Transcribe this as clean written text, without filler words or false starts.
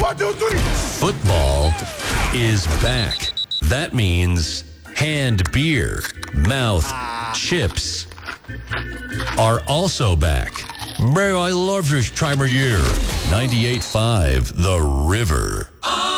1, 2, 3. Football is back. That means hand beer, mouth chips are also back. Man, I love this time of year. 98.5 The River.